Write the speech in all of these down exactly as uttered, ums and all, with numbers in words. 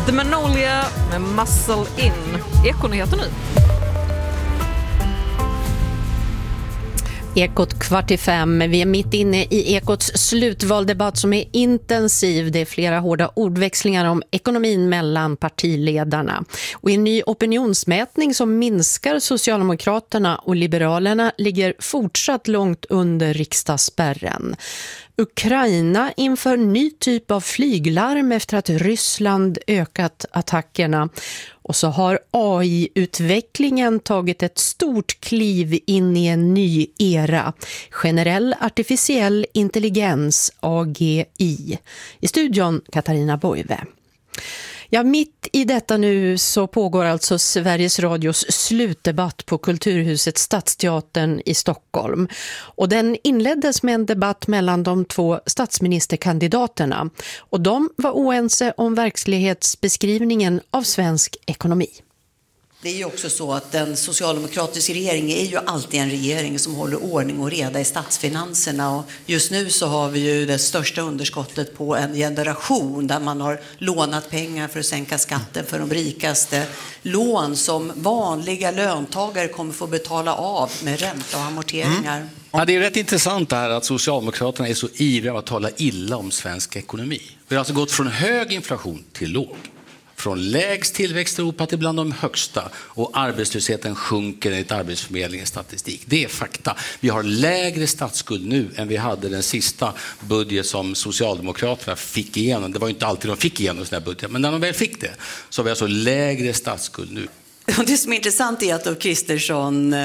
The Magnolia med Muscle In. Ekonyheter nu. Ekot kvart i fem. Vi är mitt inne i Ekots slutvaldebatt som är intensiv. Det är flera hårda ordväxlingar om ekonomin mellan partiledarna. Och i en ny opinionsmätning som minskar Socialdemokraterna och Liberalerna ligger fortsatt långt under riksdagsspärren. Ukraina inför ny typ av flyglarm efter att Ryssland ökat attackerna. Och så har A I-utvecklingen tagit ett stort kliv in i en ny era. Generell artificiell intelligens, A G I. I studion Katarina Boive. Ja, mitt i detta nu så pågår alltså Sveriges Radios slutdebatt på Kulturhuset Stadsteatern i Stockholm. Och den inleddes med en debatt mellan de två statsministerkandidaterna. Och de var oense om verklighetsbeskrivningen av svensk ekonomi. Det är ju också så att en socialdemokratisk regering är ju alltid en regering som håller ordning och reda i statsfinanserna. Och just nu så har vi ju det största underskottet på en generation där man har lånat pengar för att sänka skatten för de rikaste. Lån som vanliga löntagare kommer få betala av med ränta och amorteringar. Mm. Ja, det är rätt intressant det här att Socialdemokraterna är så ivriga att tala illa om svensk ekonomi. Vi har alltså gått från hög inflation till låg. Från lägst tillväxt i Europa till bland de högsta. Och arbetslösheten sjunker enligt Arbetsförmedlingens statistik. Det är fakta. Vi har lägre statsskuld nu än vi hade den sista budget som Socialdemokraterna fick igenom. Det var ju inte alltid de fick igenom sån här budget. Men när de väl fick det så har vi alltså lägre statsskuld nu. Det som är intressant är att Kristersson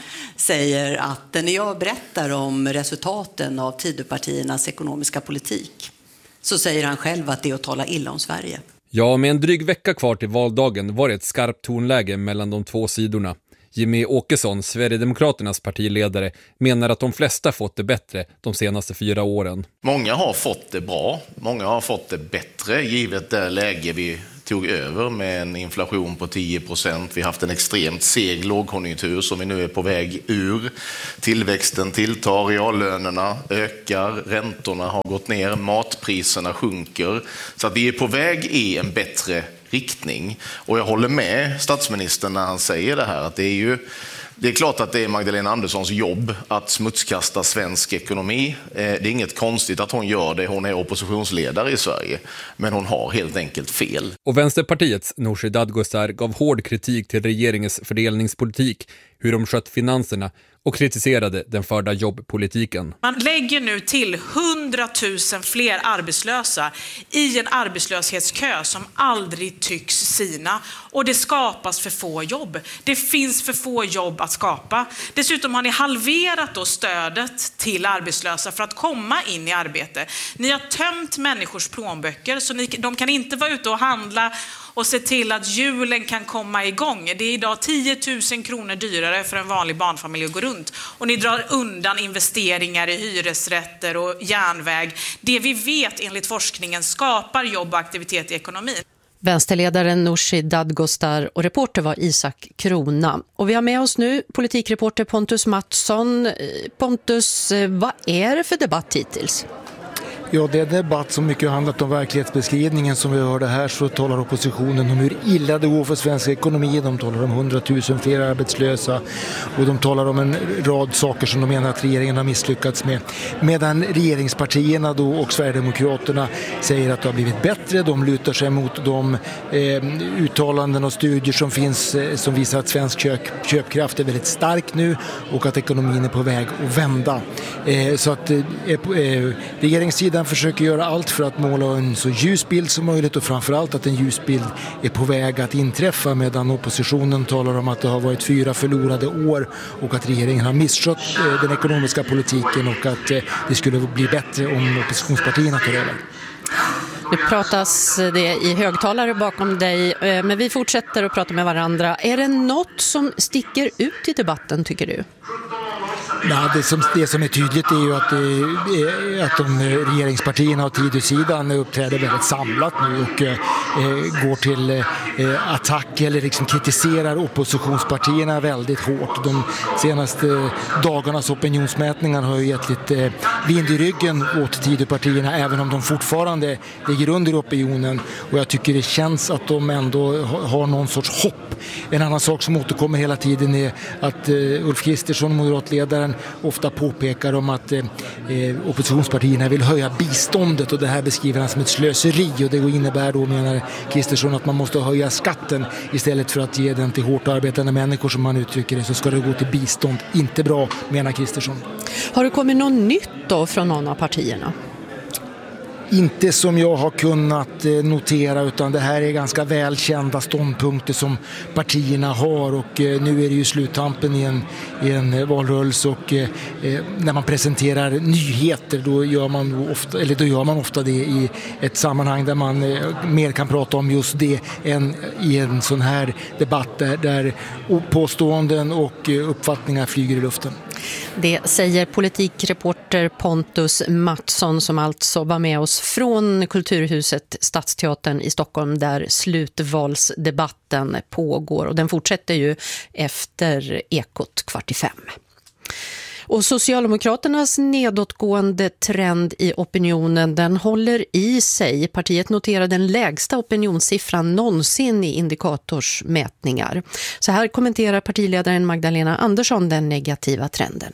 säger att när jag berättar om resultaten av Tidöpartiernas ekonomiska politik så säger han själv att det är att tala illa om Sverige. Ja, med en dryg vecka kvar till valdagen var det ett skarpt tonläge mellan de två sidorna. Jimmy Åkesson, Sverigedemokraternas partiledare, menar att de flesta fått det bättre de senaste fyra åren. Många har fått det bra, många har fått det bättre givet det läge vi tog över med en inflation på tio procent. Vi har haft en extremt seg lågkonjunktur som vi nu är på väg ur. Tillväxten tilltar, reallönerna ökar, räntorna har gått ner, matpriserna sjunker. Så att vi är på väg i en bättre riktning. Och jag håller med statsministern när han säger det här att det är ju Det är klart att det är Magdalena Anderssons jobb att smutskasta svensk ekonomi. Det är inget konstigt att hon gör det. Hon är oppositionsledare i Sverige. Men hon har helt enkelt fel. Och Vänsterpartiets Nooshi Dadgostar gav hård kritik till regeringens fördelningspolitik, hur de skött finanserna och kritiserade den förda jobbpolitiken. Man lägger nu till hundratusen fler arbetslösa i en arbetslöshetskö som aldrig tycks sina. Och det skapas för få jobb. Det finns för få jobb att skapa. Dessutom har ni halverat då stödet till arbetslösa för att komma in i arbete. Ni har tömt människors plånböcker så ni, de kan inte vara ute och handla och se till att julen kan komma igång. Det är idag tio tusen kronor dyrare för en vanlig barnfamilj att gå runt. Och ni drar undan investeringar i hyresrätter och järnväg. Det vi vet enligt forskningen skapar jobb och aktivitet i ekonomin. Vänsterledaren Nooshi Dadgostar och reporter var Isak Krona. Och vi har med oss nu politikreporter Pontus Mattsson. Pontus, vad är det för debatt hittills? Ja, det är en debatt som mycket har handlat om verklighetsbeskrivningen. Som vi hörde här så talar oppositionen om hur illa det går för svensk ekonomi. De talar om hundratusen fler arbetslösa och de talar om en rad saker som de menar att regeringen har misslyckats med. Medan regeringspartierna då och Sverigedemokraterna säger att det har blivit bättre. De lutar sig mot de eh, uttalanden och studier som finns eh, som visar att svensk köp, köpkraft är väldigt stark nu och att ekonomin är på väg att vända. Eh, så att eh, eh, regeringssidan försöker göra allt för att måla en så ljus bild som möjligt och framförallt att en ljus bild är på väg att inträffa, medan oppositionen talar om att det har varit fyra förlorade år och att regeringen har misskött eh, den ekonomiska politiken och att eh, det skulle bli bättre om oppositionspartierna tar över. Det pratas det i högtalare bakom dig, men vi fortsätter att prata med varandra. Är det något som sticker ut i debatten, tycker du? Ja, det, som, det som är tydligt är ju att, det, att de regeringspartierna och Tidösidan uppträder väldigt samlat nu och eh, går till eh, attack eller liksom kritiserar oppositionspartierna väldigt hårt. De senaste dagarnas opinionsmätningar har ju gett lite vind i ryggen åt Tidöpartierna, även om de fortfarande ligger under opinionen, och jag tycker det känns att de ändå har någon sorts hopp. En annan sak som återkommer hela tiden är att eh, Ulf Kristersson, moderatledaren, ofta påpekar om att eh, oppositionspartierna vill höja biståndet, och det här beskriver han som ett slöseri, och det innebär då, menar Kristersson, att man måste höja skatten istället för att ge den till hårt arbetande människor, som man uttrycker det, så ska det gå till bistånd. Inte bra, menar Kristersson. Har det kommit något nytt då från någon av partierna? Inte som jag har kunnat notera, utan det här är ganska välkända ståndpunkter som partierna har, och nu är det ju sluttampen i en, i en valrörelse, och eh, när man presenterar nyheter då gör, man ofta, eller då gör man ofta det i ett sammanhang där man eh, mer kan prata om just det än i en sån här debatt där, där påståenden och uppfattningar flyger i luften. Det säger politikreporter Pontus Mattsson, som alltså var med oss från Kulturhuset Stadsteatern i Stockholm, där slutvalsdebatten pågår, och den fortsätter ju efter Ekot kvart i fem. Och Socialdemokraternas nedåtgående trend i opinionen, den håller i sig. Partiet noterar den lägsta opinionssiffran någonsin i Indikators mätningar. Så här kommenterar partiledaren Magdalena Andersson den negativa trenden.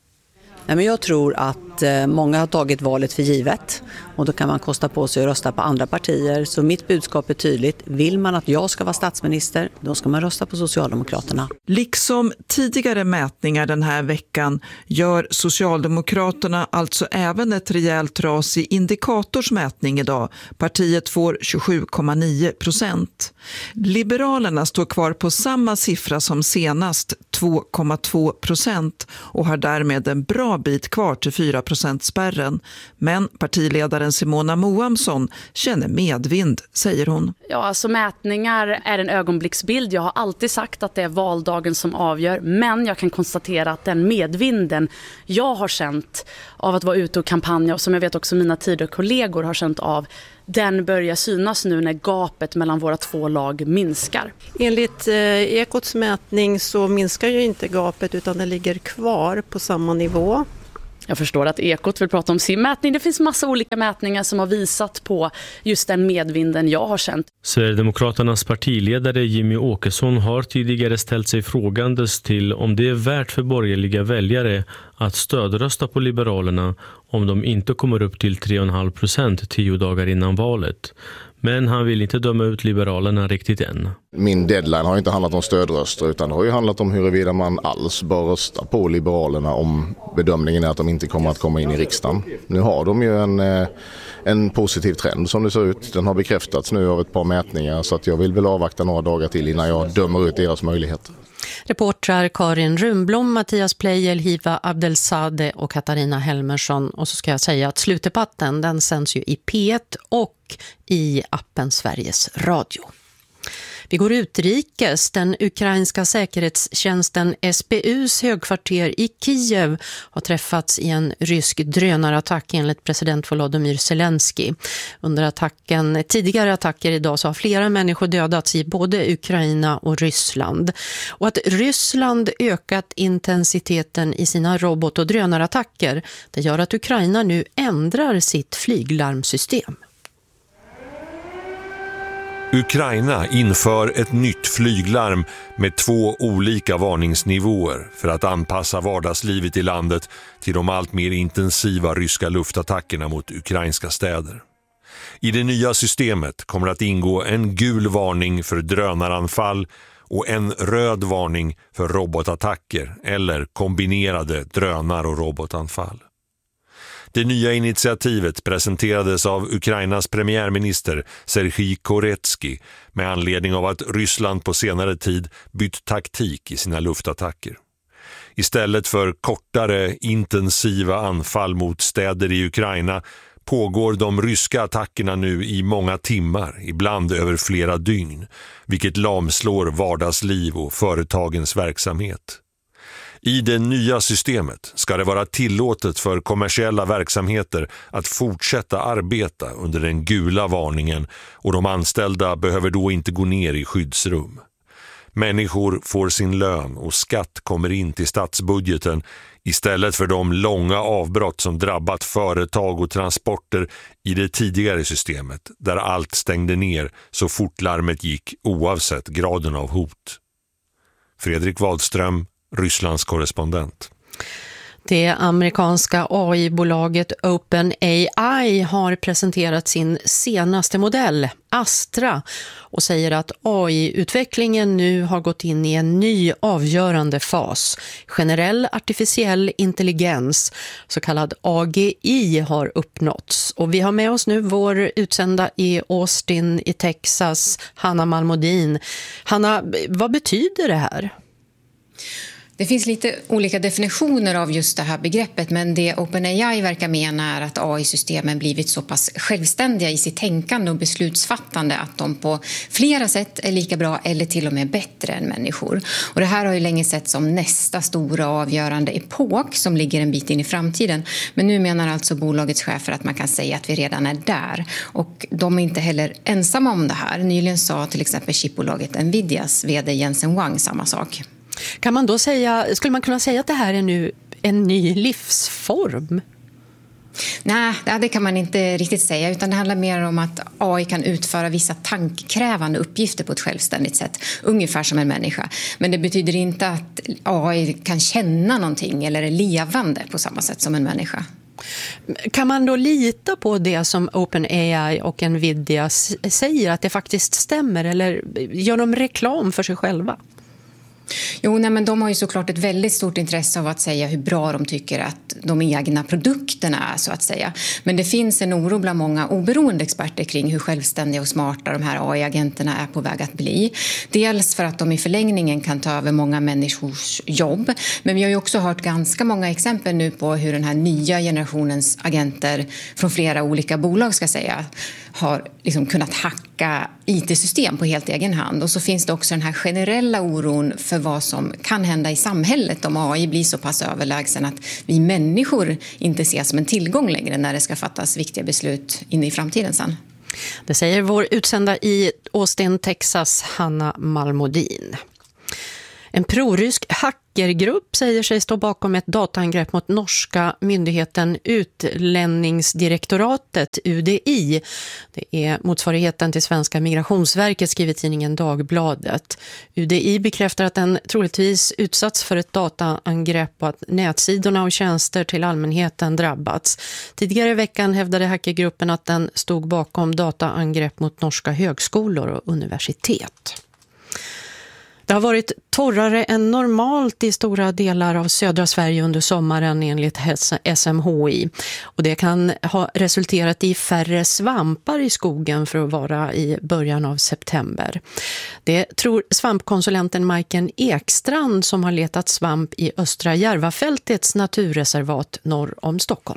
Nej, men jag tror att eh, många har tagit valet för givet, och då kan man kosta på sig att rösta på andra partier. Så mitt budskap är tydligt. Vill man att jag ska vara statsminister, då ska man rösta på Socialdemokraterna. Liksom tidigare mätningar den här veckan gör Socialdemokraterna alltså även ett rejält ras i Indikators mätning idag. Partiet får tjugosju komma nio procent. Liberalerna står kvar på samma siffra som senast, två komma två procent, och har därmed en bra bit kvar till fyra procent-spärren. Men partiledaren Simona Moamsson känner medvind, säger hon. Ja, alltså mätningar är en ögonblicksbild. Jag har alltid sagt att det är valdagen som avgör, men jag kan konstatera att den medvinden jag har känt av att vara ute och kampanja, och som jag vet också mina tidigare kollegor har känt av, den börjar synas nu när gapet mellan våra två lag minskar. Enligt eh, Ekots mätning så minskar ju inte gapet, utan det ligger kvar på samma nivå. Jag förstår att Ekot vill prata om sin mätning. Det finns massa olika mätningar som har visat på just den medvinden jag har känt. Sverigedemokraternas partiledare Jimmy Åkesson har tidigare ställt sig frågandes till om det är värt för borgerliga väljare att stödrösta på Liberalerna om de inte kommer upp till tre komma fem procent tio dagar innan valet. Men han vill inte döma ut Liberalerna riktigt än. Min deadline har inte handlat om stödröster, utan det har ju handlat om huruvida man alls bör rösta på Liberalerna om bedömningen är att de inte kommer att komma in i riksdagen. Nu har de ju en, en positiv trend som det ser ut. Den har bekräftats nu av ett par mätningar, så att jag vill väl avvakta några dagar till innan jag dömer ut deras möjligheter. Reportrar Karin Rumblom, Mattias Pleijel, Hiva Abdelsade och Katarina Helmersson. Och så ska jag säga att slutdebatten, den sänds ju i P ett och i appen Sveriges Radio. Vi går utrikes. Den ukrainska säkerhetstjänsten S B U:s högkvarter i Kiev har träffats i en rysk drönarattack enligt president Volodymyr Zelensky. Under attacken, tidigare attacker idag, så har flera människor dödats i både Ukraina och Ryssland. Och att Ryssland ökat intensiteten i sina robot- och drönarattacker, det gör att Ukraina nu ändrar sitt flyglarmsystem. Ukraina inför ett nytt flyglarm med två olika varningsnivåer för att anpassa vardagslivet i landet till de allt mer intensiva ryska luftattackerna mot ukrainska städer. I det nya systemet kommer att ingå en gul varning för drönaranfall och en röd varning för robotattacker eller kombinerade drönar- och robotanfall. Det nya initiativet presenterades av Ukrainas premiärminister Serhij Koretsky med anledning av att Ryssland på senare tid bytt taktik i sina luftattacker. Istället för kortare, intensiva anfall mot städer i Ukraina pågår de ryska attackerna nu i många timmar, ibland över flera dygn, vilket lamslår vardagsliv och företagens verksamhet. I det nya systemet ska det vara tillåtet för kommersiella verksamheter att fortsätta arbeta under den gula varningen och de anställda behöver då inte gå ner i skyddsrum. Människor får sin lön och skatt kommer in till statsbudgeten istället för de långa avbrott som drabbat företag och transporter i det tidigare systemet där allt stängde ner så fort larmet gick oavsett graden av hot. Fredrik Wadström, Rysslands korrespondent. Det amerikanska A I-bolaget OpenAI har presenterat sin senaste modell, Astra, och säger att A I-utvecklingen nu har gått in i en ny avgörande fas. Generell artificiell intelligens, så kallad A G I, har uppnåtts. Och vi har med oss nu vår utsända i Austin i Texas, Hanna Malmodin. Hanna, vad betyder det här? Det finns lite olika definitioner av just det här begreppet, men det OpenAI verkar mena är att A I-systemen blivit så pass självständiga i sitt tänkande och beslutsfattande att de på flera sätt är lika bra eller till och med bättre än människor. Och det här har ju länge sett som nästa stora avgörande epok som ligger en bit in i framtiden. Men nu menar alltså bolagets chefer att man kan säga att vi redan är där. Och de är inte heller ensamma om det här. Nyligen sa till exempel chipbolaget Nvidias vd Jensen Huang samma sak. Kan man då säga, skulle man kunna säga att det här är nu en ny livsform? Nej, det kan man inte riktigt säga, utan det handlar mer om att A I kan utföra vissa tankkrävande uppgifter på ett självständigt sätt, ungefär som en människa. Men det betyder inte att A I kan känna någonting eller är levande på samma sätt som en människa. Kan man då lita på det som OpenAI och Nvidia säger, att det faktiskt stämmer, eller gör de reklam för sig själva? Jo, nej, men de har ju såklart ett väldigt stort intresse av att säga hur bra de tycker att de egna produkterna är, så att säga. Men det finns en oro bland många oberoende experter kring hur självständiga och smarta de här A I-agenterna är på väg att bli. Dels för att de i förlängningen kan ta över många människors jobb. Men vi har ju också hört ganska många exempel nu på hur den här nya generationens agenter från flera olika bolag, ska säga, har liksom kunnat hacka I T-system på helt egen hand. Och så finns det också den här generella oron för vad som kan hända i samhället om A I blir så pass överlägsen att vi människor inte ses som en tillgång längre när det ska fattas viktiga beslut in i framtiden sen. Det säger vår utsända i Austin, Texas, Hanna Malmodin. En prorysk hackergrupp säger sig stå bakom ett dataangrepp mot norska myndigheten Utlänningsdirektoratet, U D I. Det är motsvarigheten till svenska Migrationsverket, skriver tidningen Dagbladet. U D I bekräftar att den troligtvis utsatts för ett dataangrepp och att nätsidorna och tjänster till allmänheten drabbats. Tidigare i veckan hävdade hackergruppen att den stod bakom dataangrepp mot norska högskolor och universitet. Det har varit torrare än normalt i stora delar av södra Sverige under sommaren enligt S M H I. Och det kan ha resulterat i färre svampar i skogen för att vara i början av september. Det tror svampkonsulenten Majken Ekstrand som har letat svamp i Östra Järvafältets naturreservat norr om Stockholm.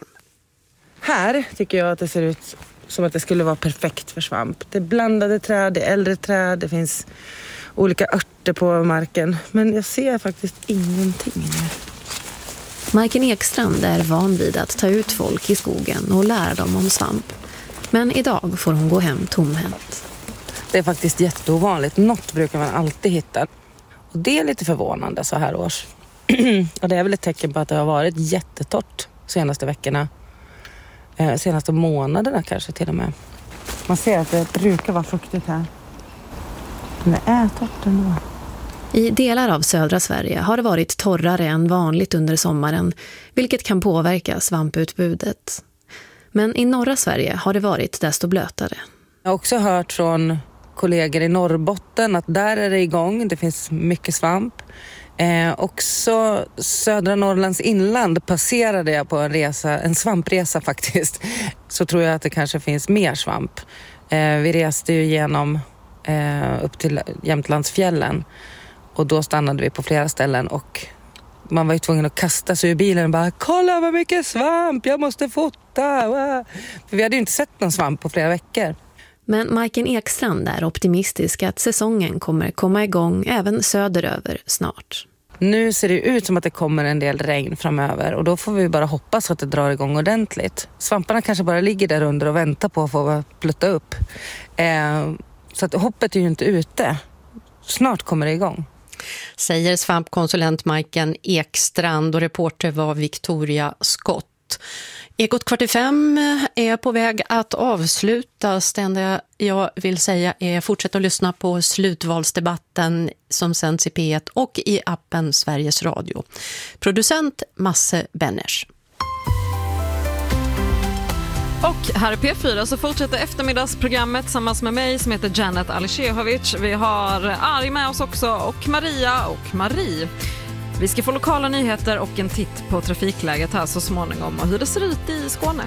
Här tycker jag att det ser ut som att det skulle vara perfekt för svamp. Det är blandade träd, det är äldre träd, det finns olika örter på marken. Men jag ser faktiskt ingenting. Majken Ekstrand är van vid att ta ut folk i skogen och lära dem om svamp. Men idag får hon gå hem tomhänt. Det är faktiskt jätteovanligt. Något brukar man alltid hitta. Och det är lite förvånande så här års. Och det är väl ett tecken på att det har varit jättetorrt senaste veckorna. Eh, senaste månaderna kanske till och med. Man ser att det brukar vara fuktigt här. Men det är torrt ändå. I delar av södra Sverige har det varit torrare än vanligt under sommaren, vilket kan påverka svamputbudet. Men i norra Sverige har det varit desto blötare. Jag har också hört från kollegor i Norrbotten att där är det igång. Det finns mycket svamp. Eh, också södra Norrlands inland passerade jag på en resa, en svampresa faktiskt. Så tror jag att det kanske finns mer svamp. Eh, vi reste ju genom eh, upp till Jämtlandsfjällen. Och då stannade vi på flera ställen och man var ju tvungen att kasta sig ur bilen och bara kolla vad mycket svamp, jag måste fota. Wow. För vi hade ju inte sett någon svamp på flera veckor. Men Majken Ekstrand är optimistisk att säsongen kommer komma igång även söderöver snart. Nu ser det ut som att det kommer en del regn framöver och då får vi bara hoppas att det drar igång ordentligt. Svamparna kanske bara ligger där under och väntar på att få plutta upp. Eh, så att hoppet är ju inte ute. Snart kommer det igång. Säger svampkonsulent Majken Ekstrand och reporter var Victoria Skott. Ekot kvart i fem är på väg att avslutas. Det enda jag vill säga är fortsätt att lyssna på slutvalsdebatten som sänds i P ett och i appen Sveriges Radio. Producent Masse Benners. Och här i P fyra så fortsätter eftermiddagsprogrammet tillsammans med mig som heter Janet Alishehovic. Vi har Ari med oss också och Maria och Marie. Vi ska få lokala nyheter och en titt på trafikläget här så småningom och hur det ser ut i Skåne.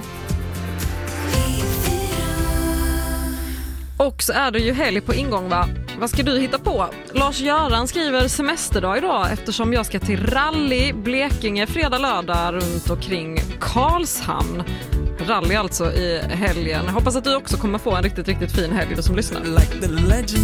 Och så är det ju helg på ingång, va? Vad ska du hitta på? Lars-Göran skriver semesterdag idag eftersom jag ska till rally Blekinge fredag lördag runt omkring Karlshamn. Rally alltså i helgen. Jag hoppas att du också kommer få en riktigt, riktigt fin helg, du som lyssnar.